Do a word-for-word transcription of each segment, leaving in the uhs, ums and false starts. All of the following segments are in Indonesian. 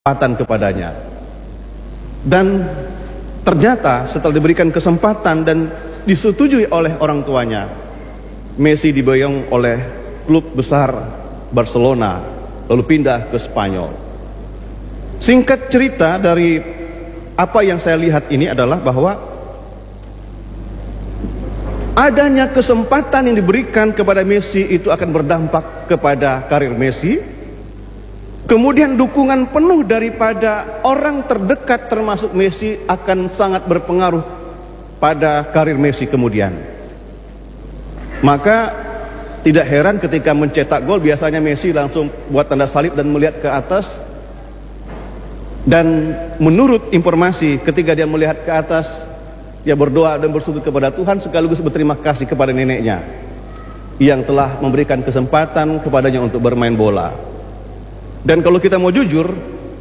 kesempatan kepadanya. Dan ternyata setelah diberikan kesempatan dan disetujui oleh orang tuanya, Messi diboyong oleh klub besar Barcelona, lalu pindah ke Spanyol. Singkat cerita dari apa yang saya lihat ini adalah bahwa adanya kesempatan yang diberikan kepada Messi itu akan berdampak kepada karir Messi. Kemudian dukungan penuh daripada orang terdekat termasuk Messi akan sangat berpengaruh pada karir Messi kemudian. Maka tidak heran ketika mencetak gol biasanya Messi langsung buat tanda salib dan melihat ke atas. Dan menurut informasi ketika dia melihat ke atas, dia berdoa dan bersyukur kepada Tuhan sekaligus berterima kasih kepada neneknya yang telah memberikan kesempatan kepadanya untuk bermain bola. Dan kalau kita mau jujur,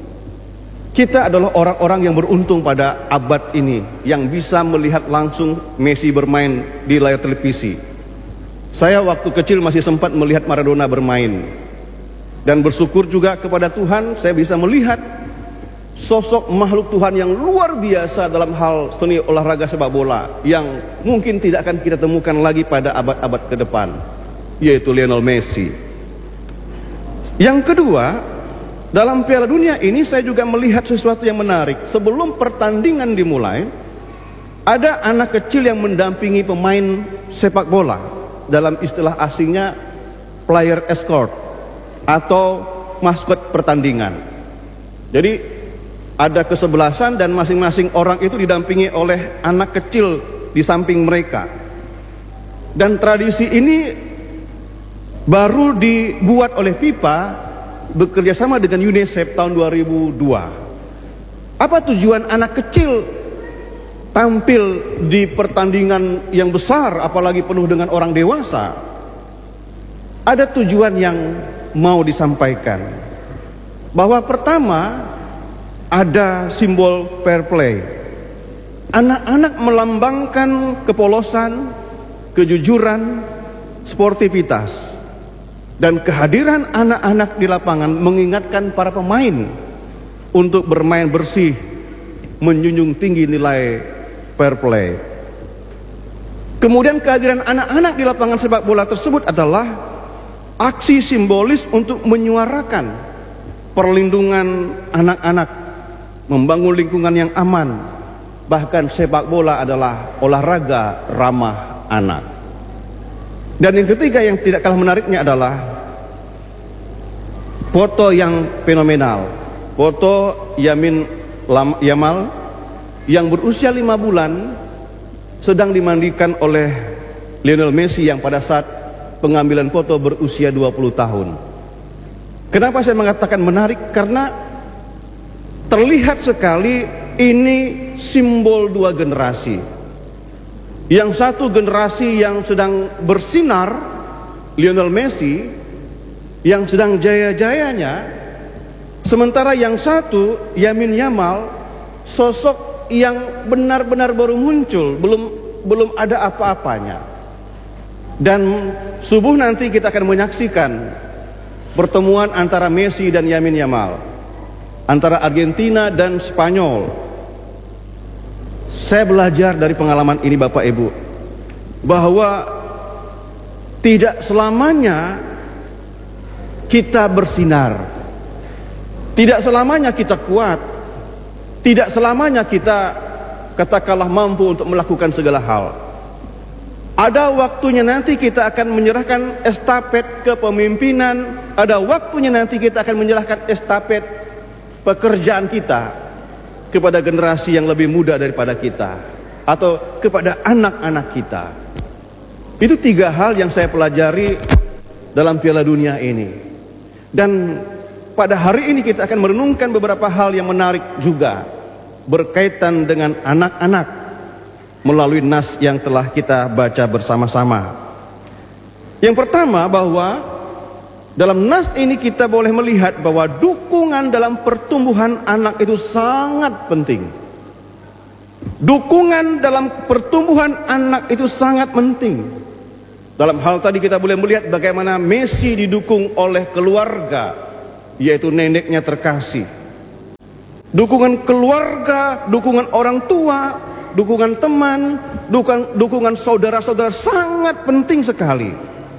kita adalah orang-orang yang beruntung pada abad ini yang bisa melihat langsung Messi bermain di layar televisi. Saya waktu kecil masih sempat melihat Maradona bermain. Dan bersyukur juga kepada Tuhan saya bisa melihat sosok makhluk Tuhan yang luar biasa dalam hal seni olahraga sepak bola yang mungkin tidak akan kita temukan lagi pada abad-abad ke depan, yaitu Lionel Messi. Yang kedua, dalam Piala Dunia ini saya juga melihat sesuatu yang menarik. Sebelum pertandingan dimulai, ada anak kecil yang mendampingi pemain sepak bola. Dalam istilah asingnya player escort atau maskot pertandingan. Jadi ada kesebelasan dan masing-masing orang itu didampingi oleh anak kecil di samping mereka. Dan tradisi ini baru dibuat oleh FIFA bekerja sama dengan UNICEF tahun dua ribu dua. Apa tujuan anak kecil tampil di pertandingan yang besar apalagi penuh dengan orang dewasa? Ada tujuan yang mau disampaikan, bahwa pertama ada simbol fair play. Anak-anak melambangkan kepolosan, kejujuran, sportivitas. Dan kehadiran anak-anak di lapangan mengingatkan para pemain untuk bermain bersih, menjunjung tinggi nilai fair play. Kemudian kehadiran anak-anak di lapangan sepak bola tersebut adalah aksi simbolis untuk menyuarakan perlindungan anak-anak, membangun lingkungan yang aman. Bahkan sepak bola adalah olahraga ramah anak. Dan yang ketiga yang tidak kalah menariknya adalah foto yang fenomenal. Foto Yamin Yamal yang berusia lima bulan sedang dimandikan oleh Lionel Messi yang pada saat pengambilan foto berusia dua puluh tahun. Kenapa saya mengatakan menarik? Karena terlihat sekali ini simbol dua generasi. Yang satu generasi yang sedang bersinar, Lionel Messi, yang sedang jaya-jayanya. Sementara yang satu, Yamin Yamal, sosok yang benar-benar baru muncul, belum belum ada apa-apanya. Dan subuh nanti kita akan menyaksikan pertemuan antara Messi dan Yamin Yamal, antara Argentina dan Spanyol. Saya belajar dari pengalaman ini Bapak Ibu, bahwa tidak selamanya kita bersinar, tidak selamanya kita kuat, tidak selamanya kita katakanlah mampu untuk melakukan segala hal. Ada waktunya nanti kita akan menyerahkan estafet kepemimpinan, ada waktunya nanti kita akan menyerahkan estafet pekerjaan kita kepada generasi yang lebih muda daripada kita, atau kepada anak-anak kita. Itu tiga hal yang saya pelajari dalam Piala Dunia ini. Dan pada hari ini kita akan merenungkan beberapa hal yang menarik juga berkaitan dengan anak-anak melalui nas yang telah kita baca bersama-sama. Yang pertama, bahwa dalam nas ini kita boleh melihat bahwa dukungan dalam pertumbuhan anak itu sangat penting. Dukungan dalam pertumbuhan anak itu sangat penting. Dalam hal tadi kita boleh melihat bagaimana Messi didukung oleh keluarga, yaitu neneknya terkasih. dukungan keluarga, dukungan orang tua, dukungan teman, dukungan, dukungan saudara-saudara sangat penting sekali.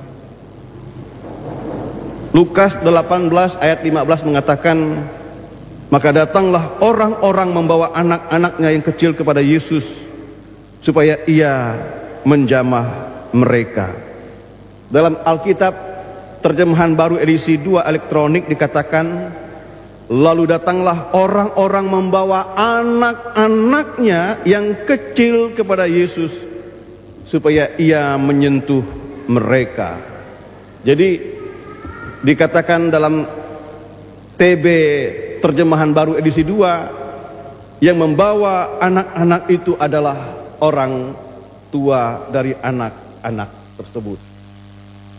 Lukas delapan belas ayat lima belas mengatakan, maka datanglah orang-orang membawa anak-anaknya yang kecil kepada Yesus supaya ia menjamah mereka. Dalam Alkitab terjemahan baru edisi dua elektronik dikatakan, lalu datanglah orang-orang membawa anak-anaknya yang kecil kepada Yesus supaya ia menyentuh mereka. Jadi dikatakan dalam T B terjemahan baru edisi dua, yang membawa anak-anak itu adalah orang tua dari anak-anak tersebut.